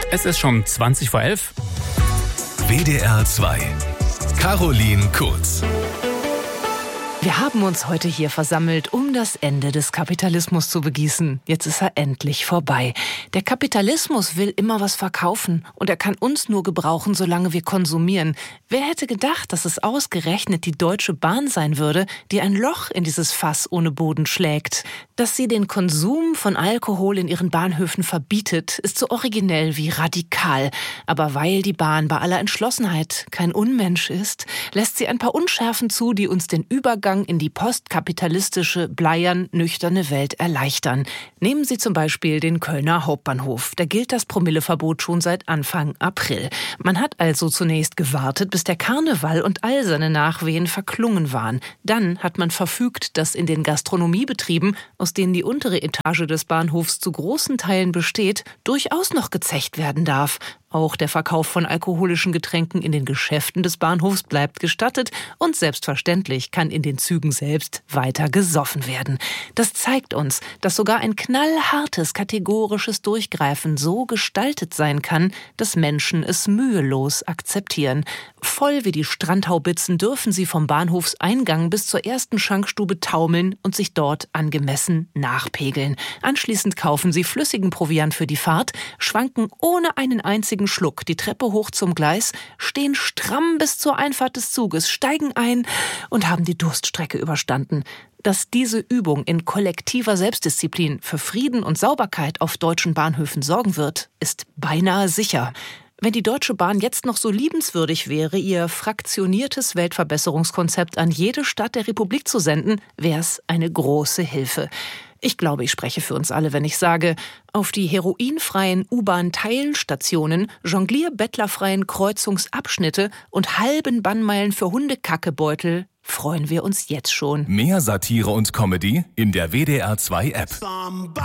Es ist schon 20 vor 11. WDR 2. Caroline Kurz. Wir haben uns heute hier versammelt, um das Ende des Kapitalismus zu begießen. Jetzt ist er endlich vorbei. Der Kapitalismus will immer was verkaufen und er kann uns nur gebrauchen, solange wir konsumieren. Wer hätte gedacht, dass es ausgerechnet die Deutsche Bahn sein würde, die ein Loch in dieses Fass ohne Boden schlägt? Dass sie den Konsum von Alkohol in ihren Bahnhöfen verbietet, ist so originell wie radikal. Aber weil die Bahn bei aller Entschlossenheit kein Unmensch ist, lässt sie ein paar Unschärfen zu, die uns den Übergang in die postkapitalistische, bleiern, nüchterne Welt erleichtern. Nehmen Sie zum Beispiel den Kölner Hauptbahnhof. Da gilt das Promilleverbot schon seit Anfang April. Man hat also zunächst gewartet, bis der Karneval und all seine Nachwehen verklungen waren. Dann hat man verfügt, dass in den Gastronomiebetrieben, aus denen die untere Etage des Bahnhofs zu großen Teilen besteht, durchaus noch gezecht werden darf. Auch der Verkauf von alkoholischen Getränken in den Geschäften des Bahnhofs bleibt gestattet und selbstverständlich kann in den Zügen selbst weiter gesoffen werden. Das zeigt uns, dass sogar ein knallhartes, kategorisches Durchgreifen so gestaltet sein kann, dass Menschen es mühelos akzeptieren. Voll wie die Strandhaubitzen dürfen sie vom Bahnhofseingang bis zur ersten Schankstube taumeln und sich dort angemessen nachpegeln. Anschließend kaufen sie flüssigen Proviant für die Fahrt, schwanken ohne einen einzigen Schluck die Treppe hoch zum Gleis, stehen stramm bis zur Einfahrt des Zuges, steigen ein und haben die Durststrecke überstanden. Dass diese Übung in kollektiver Selbstdisziplin für Frieden und Sauberkeit auf deutschen Bahnhöfen sorgen wird, ist beinahe sicher. Wenn die Deutsche Bahn jetzt noch so liebenswürdig wäre, ihr fraktioniertes Weltverbesserungskonzept an jede Stadt der Republik zu senden, wäre es eine große Hilfe. Ich glaube, ich spreche für uns alle, wenn ich sage, auf die heroinfreien U-Bahn-Teilstationen, jonglierbettlerfreien Kreuzungsabschnitte und halben Bannmeilen für Hundekackebeutel freuen wir uns jetzt schon. Mehr Satire und Comedy in der WDR 2 App.